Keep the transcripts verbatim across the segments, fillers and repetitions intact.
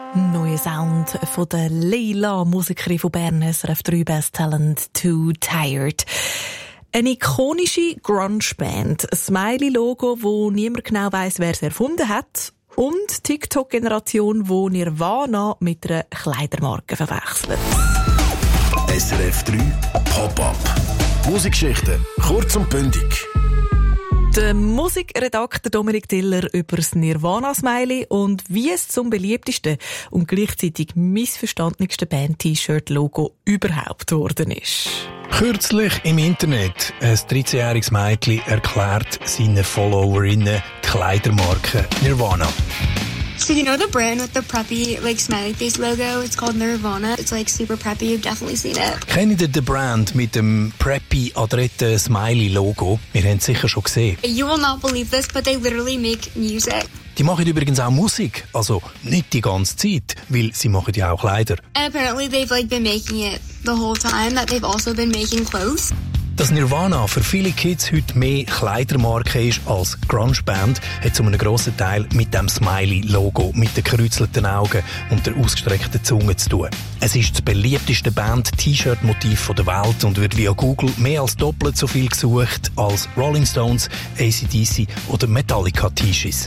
Neuer Sound von der Leila, Musikerin von Bern, S R F drei Best Talent, Too Tired. Eine ikonische Grunge-Band, ein Smiley-Logo, wo niemand genau weiss, wer es erfunden hat, und TikTok-Generation, wo Nirvana mit einer Kleidermarke verwechselt. S R F drei Pop-Up. Musikgeschichten, kurz und bündig. Der Musikredakteur Dominik Tiller über das Nirvana-Smiley und wie es zum beliebtesten und gleichzeitig missverstandensten Band-T-Shirt-Logo überhaupt geworden ist. Kürzlich im Internet ein dreizehnjähriges Mädchen erklärt seinen Followerinnen die Kleidermarke Nirvana. So you know the brand with the preppy, like, smiley face logo? It's called Nirvana. It's, like, super preppy. You've definitely seen it. Kennt ihr den Brand mit dem preppy, adretten Smiley-Logo? Wir haben es sicher schon gesehen. You will not believe this, but they literally make music. Die machen übrigens auch Musik. Also nicht die ganze Zeit, weil sie machen ja auch Kleider. And apparently they've, like, been making it the whole time, that they've also been making clothes. Dass Nirvana für viele Kids heute mehr Kleidermarke ist als Grunge-Band, hat zu einem grossen Teil mit dem Smiley-Logo, mit den gekreuzten Augen und der ausgestreckten Zunge zu tun. Es ist das beliebteste Band-T-Shirt-Motiv der Welt und wird via Google mehr als doppelt so viel gesucht als Rolling Stones, A C D C oder Metallica-T-Shirts.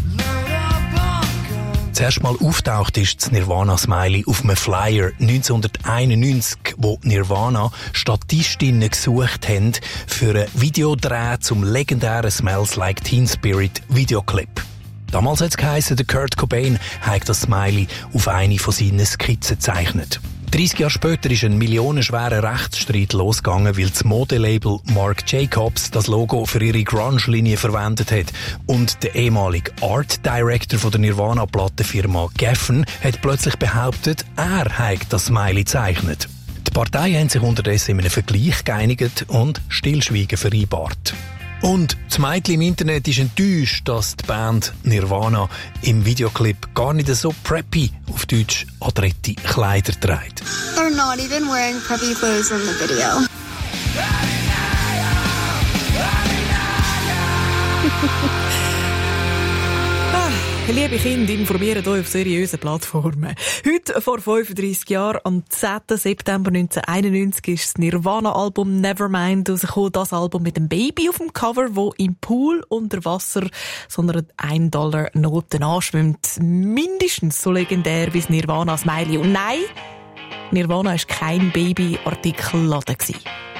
Zuerst mal auftaucht ist das Nirvana-Smiley auf einem Flyer neunzehnhunderteinundneunzig, wo Nirvana Statistinnen gesucht haben für einen Videodreh zum legendären Smells Like Teen Spirit Videoclip. Damals hat es geheissen, der Kurt Cobain hat das Smiley auf eine von seinen Skizzen gezeichnet. dreißig Jahre später ist ein millionenschwerer Rechtsstreit losgegangen, weil das Modelabel Marc Jacobs das Logo für ihre Grunge-Linie verwendet hat. Und der ehemalige Art Director von der Nirvana-Plattenfirma Geffen hat plötzlich behauptet, er habe das Smiley gezeichnet. Die Parteien haben sich unterdessen in einem Vergleich geeinigt und Stillschweigen vereinbart. Und das Mädchen im Internet ist enttäuscht, dass die Band Nirvana im Videoclip gar nicht so preppy, auf Deutsch adrette Kleider trägt. They're not even wearing preppy clothes in the video. Liebe Kinder, informiert euch auf seriösen Plattformen. Heute, vor fünfunddreissig Jahren, am zehnten September neunzehnhunderteinundneunzig, ist das Nirvana-Album Nevermind rausgekommen. Das Album mit dem Baby auf dem Cover, das im Pool unter Wasser so einer ein Dollar Noten anschwimmt. Mindestens so legendär wie das Nirvana-Smiley. Und nein, Nirvana war kein Baby-Artikelladen.